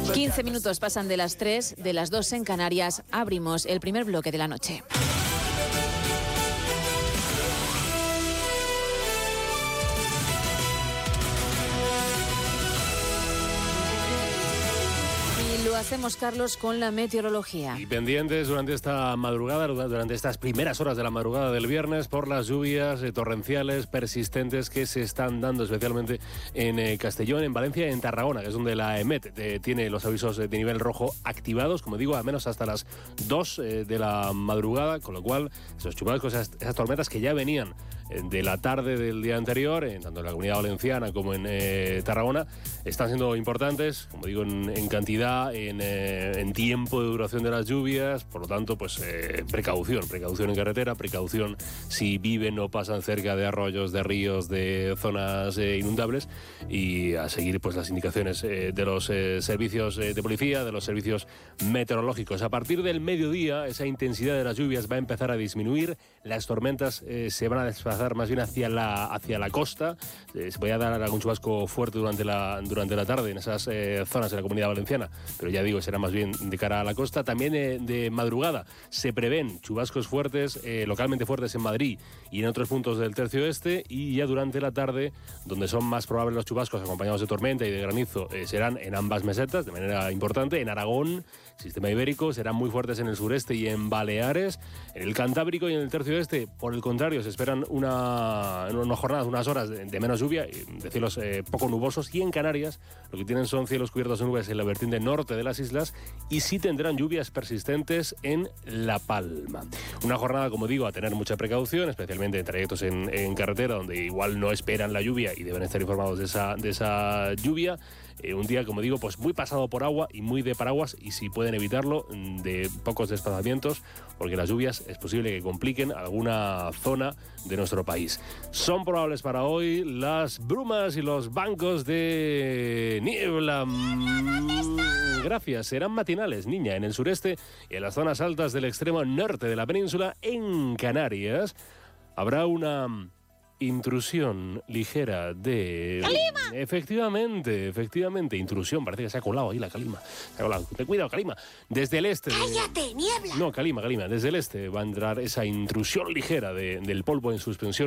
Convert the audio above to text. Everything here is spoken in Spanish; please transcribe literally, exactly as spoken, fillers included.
quince minutos pasan de las tres, de las dos en Canarias. Abrimos el primer bloque de la noche. Lo hacemos, Carlos, con la meteorología. Y pendientes durante esta madrugada, durante estas primeras horas de la madrugada del viernes, por las lluvias eh, torrenciales persistentes que se están dando especialmente en eh, Castellón, en Valencia y en Tarragona, que es donde la EMET eh, tiene los avisos de nivel rojo activados, como digo, al menos hasta las dos eh, de la madrugada, con lo cual esos chubascos, esas, esas tormentas que ya venían eh, de la tarde del día anterior, eh, tanto en la Comunidad Valenciana como en eh, Tarragona, están siendo importantes, como digo, en, en cantidad, En, eh, en tiempo de duración de las lluvias, por lo tanto, pues eh, precaución, precaución en carretera, precaución si viven o pasan cerca de arroyos, de ríos, de zonas eh, inundables, y a seguir pues las indicaciones eh, de los eh, servicios eh, de policía, de los servicios meteorológicos. A partir del mediodía, esa intensidad de las lluvias va a empezar a disminuir, las tormentas eh, se van a desplazar más bien hacia la, hacia la costa, eh, se puede dar algún chubasco fuerte durante la, durante la tarde en esas eh, zonas de la Comunidad Valenciana, pero ya digo, será más bien de cara a la costa. También eh, de madrugada se prevén chubascos fuertes, eh, localmente fuertes en Madrid y en otros puntos del tercio oeste, y ya durante la tarde, donde son más probables los chubascos acompañados de tormenta y de granizo, eh, serán en ambas mesetas de manera importante. En Aragón, sistema ibérico, serán muy fuertes en el sureste y en Baleares. En el Cantábrico y en el tercio oeste, por el contrario, se esperan una, unas jornadas, unas horas de, de menos lluvia, de cielos eh, poco nubosos, y en Canarias lo que tienen son cielos cubiertos de nubes en la vertiente norte de las islas, y sí tendrán lluvias persistentes en La Palma. Una jornada, como digo, a tener mucha precaución, especialmente en trayectos en, en carretera, donde igual no esperan la lluvia y deben estar informados de esa, de esa lluvia. Eh, un día, como digo, pues muy pasado por agua y muy de paraguas, y si pueden evitarlo, de pocos desplazamientos, porque las lluvias es posible que compliquen alguna zona de nuestro país. Son probables para hoy las brumas y los bancos de niebla. Gracias, serán matinales, niña, en el sureste y en las zonas altas del extremo norte de la península. En Canarias habrá una intrusión ligera de... ¡Calima! Efectivamente, efectivamente, intrusión. Parece que se ha colado ahí la calima. Se ha colado. Ten cuidado, calima. Desde el este... De... ¡Cállate, niebla! No, calima, calima. Desde el este va a entrar esa intrusión ligera de, del polvo en suspensión